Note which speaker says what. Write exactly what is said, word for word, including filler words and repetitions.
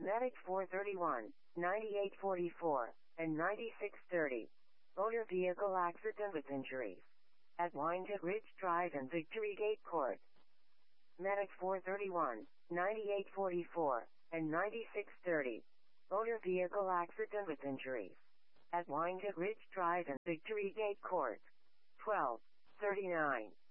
Speaker 1: Medic four thirty-one, ninety-eight forty-four, and ninety-six thirty. Motor vehicle accident with injuries at Wyandotte Ridge Drive and Victory Gate Court. Medic four thirty-one, ninety-eight forty-four, and ninety-six thirty. Motor vehicle accident with injuries at Wyandotte Ridge Drive and Victory Gate Court. twelve thirty-nine.